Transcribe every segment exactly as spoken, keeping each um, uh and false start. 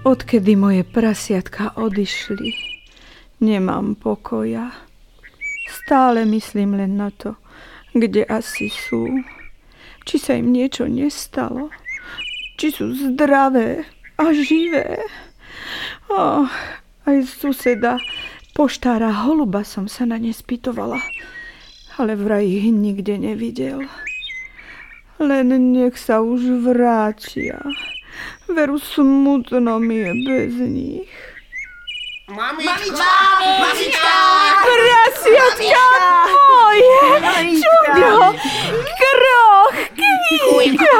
Odkedy moje prasiatka odišli, nemám pokoja. Stále myslím len na to, kde asi sú. Či sa im niečo nestalo. Či sú zdravé a živé. Oh, aj z suseda poštára holuba som sa na ne spýtovala, ale vraj ich nikde nevidel. Len nech sa už vrátia. Veru smutno mi je bez nich. Mamička! Mamička! Prasiatka moje! Čudo! Kroch! Kvítka!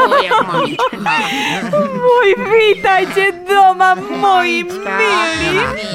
Môj, vítajte doma, moji milí.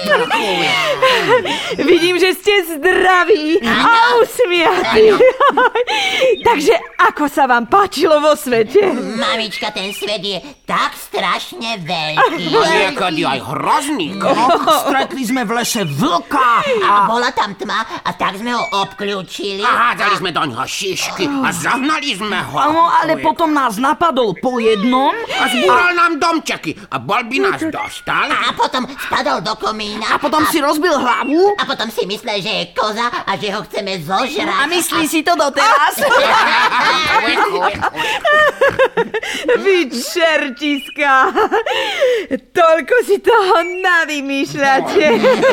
Vidím, že ste zdraví a usmiatí. Takže ako sa vám páčilo vo svete? Mamička, ten svet je tak strašne veľký. A niekedy aj hrozný. Stretli sme v lese vlka. A bola tam tma a tak sme ho obkľúčili. A hádzali sme doňho šišky a zahnali sme ho. Áno, ale potom nás napadol po jednom. A zbúral nám domčeky a bol by nás dostal. A potom spadol do komína. A potom si rozbil hlavu. A potom si myslel, že je koza a že ho chceme zožrať. A myslí si to doteraz? Vy čertiska, toľko si toho navymýšľate.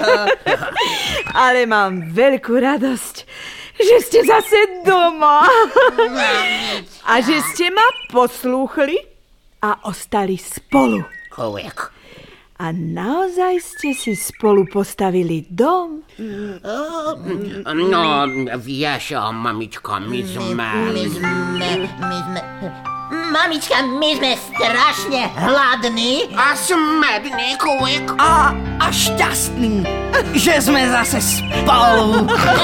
Ale mám veľkú radosť, že ste zase doma. A že ste ma poslúchli a ostali spolu. Koľko? A naozaj ste si spolu postavili dom? No, vieš, mamičko, my sme... My sme... My sme... Mamička, my sme strašne hladní. A smední, Kujk. A, a šťastný, že sme zase spolu.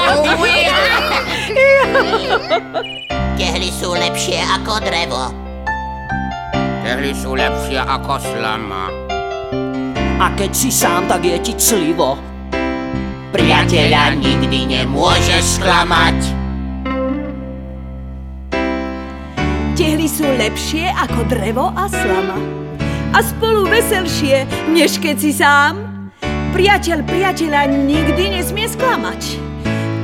Tehly sú lepšie ako drevo. Tehly sú lepšie ako slama. A keď si sám, tak je ti clivo. Priateľa nikdy nemôžeš sklamať. Tehly sú lepšie ako drevo a slama. A spolu veselšie, než keď si sám. Priateľ priateľa nikdy nesmie sklamať.